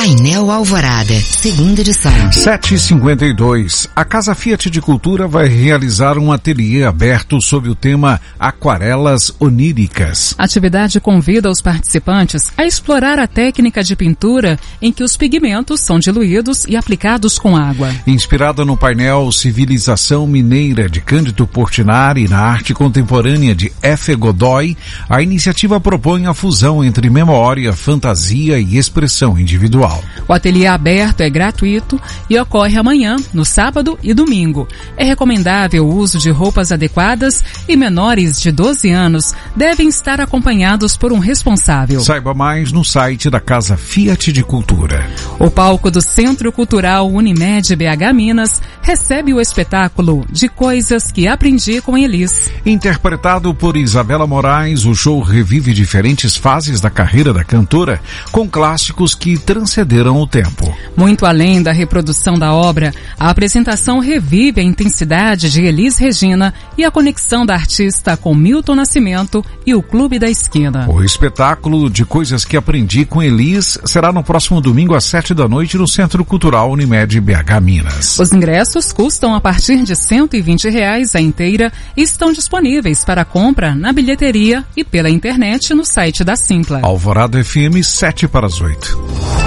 Painel Alvorada, segunda edição. 7h52. A Casa Fiat de Cultura vai realizar um ateliê aberto sob o tema Aquarelas Oníricas. A atividade convida os participantes a explorar a técnica de pintura em que os pigmentos são diluídos e aplicados com água. Inspirada no painel Civilização Mineira de Cândido Portinari e na arte contemporânea de F. Godoy, a iniciativa propõe a fusão entre memória, fantasia e expressão individual. O ateliê aberto é gratuito e ocorre amanhã, no sábado e domingo. É recomendável o uso de roupas adequadas e menores de 12 anos devem estar acompanhados por um responsável. Saiba mais no site da Casa Fiat de Cultura. O palco do Centro Cultural Unimed BH Minas recebe o espetáculo De Coisas que Aprendi com Elis. Interpretado por Isabela Moraes, o show revive diferentes fases da carreira da cantora, com clássicos que transcenderam o tempo. Muito além da reprodução da obra, a apresentação revive a intensidade de Elis Regina e a conexão da artista com Milton Nascimento e o Clube da Esquina. O espetáculo De Coisas que Aprendi com Elis será no próximo domingo às 7h no Centro Cultural Unimed BH Minas. Os ingressos custam a partir de R$120 a inteira e estão disponíveis para compra na bilheteria e pela internet no site da Simpla. Alvorada FM 7 para as 8.